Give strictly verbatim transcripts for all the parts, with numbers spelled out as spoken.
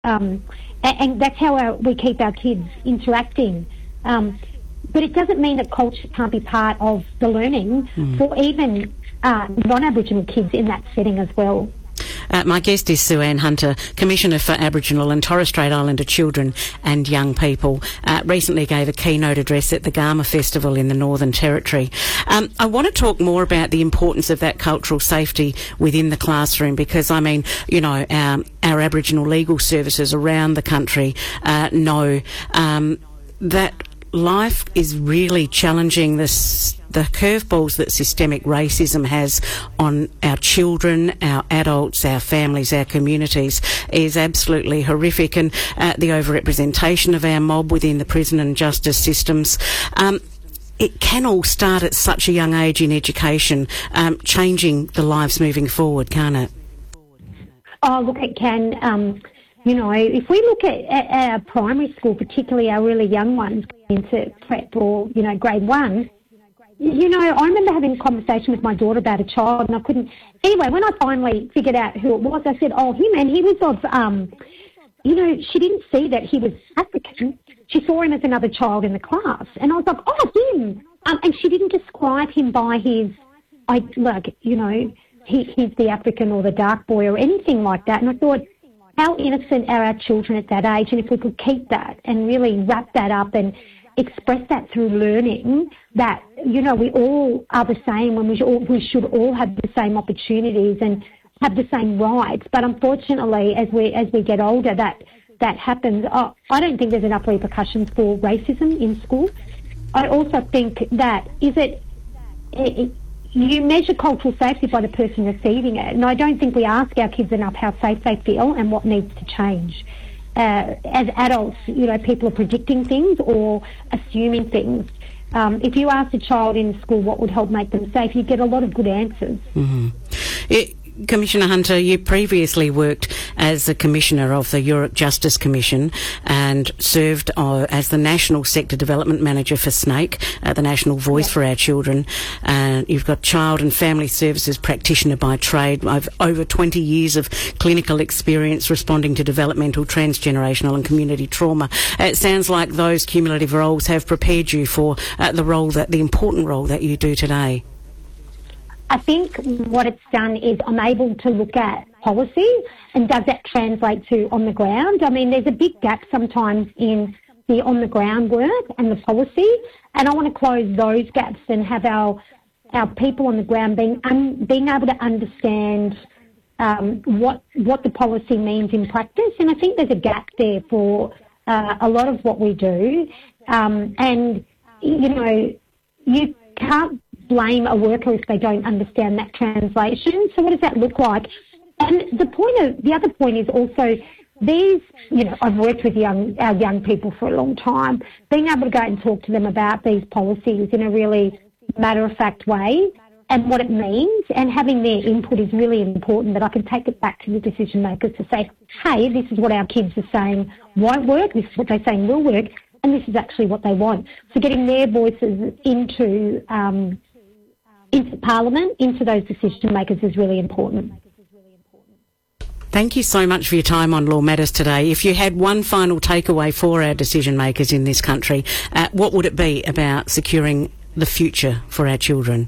Um, and, and that's how our, we keep our kids interacting. Um, but it doesn't mean that culture can't be part of the learning mm. for even uh, non-Aboriginal kids in that setting as well. Uh, my guest is Sue-Ann Hunter, Commissioner for Aboriginal and Torres Strait Islander Children and Young People. Uh, recently gave a keynote address at the Garma Festival in the Northern Territory. Um, I want to talk more about the importance of that cultural safety within the classroom because, I mean, you know, our, our Aboriginal legal services around the country uh, know um, that life is really challenging this, the curveballs that systemic racism has on our children, our adults, our families, our communities is absolutely horrific, and uh, the overrepresentation of our mob within the prison and justice systems. Um, it can all start at such a young age in education, um, changing the lives moving forward, can't it? Oh, look, it can. Um, You know, if we look at, at our primary school, particularly our really young ones into prep or, you know, grade one, you know, I remember having a conversation with my daughter about a child and I couldn't... Anyway, when I finally figured out who it was, I said, oh, him, and he was of, um, you know, she didn't see that he was African. She saw him as another child in the class. And I was like, oh, him. Um, and she didn't describe him by his, I like, you know, he, he's the African or the dark boy or anything like that. And I thought, how innocent are our children at that age? And if we could keep that and really wrap that up and express that through learning, that, you know, we all are the same and we should all, we should all have the same opportunities and have the same rights. But unfortunately, as we as we get older, that that happens. Oh, I don't think there's enough repercussions for racism in school. I also think that is it, it you measure cultural safety by the person receiving it, and I don't think we ask our kids enough how safe they feel and what needs to change. Uh, as adults, you know, people are predicting things or assuming things. Um, if you ask a child in school what would help make them safe, you get a lot of good answers. Mm-hmm. It, Commissioner Hunter, you previously worked as the Commissioner of the Yurok Justice Commission and served uh, as the National Sector Development Manager for SNAIC, uh, the National Voice yep. for Our Children. Uh, you've got Child and Family Services Practitioner by trade. I've over twenty years of clinical experience responding to developmental, transgenerational and community trauma. Uh, it sounds like those cumulative roles have prepared you for uh, the role, that the important role that you do today. I think what it's done is I'm able to look at policy and does that translate to on the ground. I mean, there's a big gap sometimes in the on the ground work and the policy, and I want to close those gaps and have our our people on the ground being um, being able to understand um, what what the policy means in practice. And I think there's a gap there for uh, a lot of what we do. Um, and you know, you can't blame a worker if they don't understand that translation. So what does that look like? And the point of the other point is also these, you know, I've worked with young our young people for a long time. Being able to go out and talk to them about these policies in a really matter-of-fact way and what it means, and having their input is really important, that I can take it back to the decision makers to say, hey, this is what our kids are saying won't work, this is what they're saying will work, and this is actually what they want. So getting their voices into um, into Parliament, into those decision makers is really important. Thank you so much for your time on Law Matters today. If you had one final takeaway for our decision makers in this country, uh, what would it be about securing the future for our children?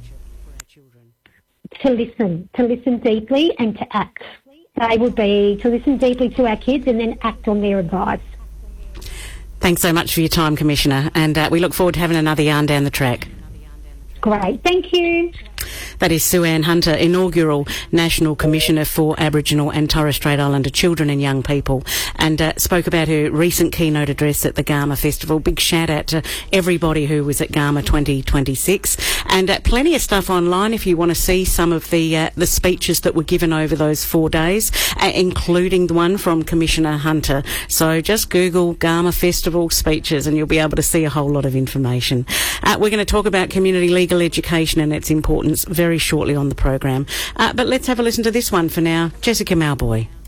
To listen, to listen deeply and to act. They would be to listen deeply to our kids and then act on their advice. Thanks so much for your time, Commissioner, and uh, we look forward to having another yarn down the track. Great, thank you. That is Sue-Ann Hunter, inaugural National Commissioner for Aboriginal and Torres Strait Islander Children and Young People, and uh, spoke about her recent keynote address at the Garma Festival. Big shout out to everybody who was at Garma twenty twenty-six, and uh, plenty of stuff online if you want to see some of the uh, the speeches that were given over those four days, uh, including the one from Commissioner Hunter. So just Google Garma Festival speeches and you'll be able to see a whole lot of information. Uh, we're going to talk about community legal education and its importance very shortly on the program. Uh, but let's have a listen to this one for now. Jessica Mauboy.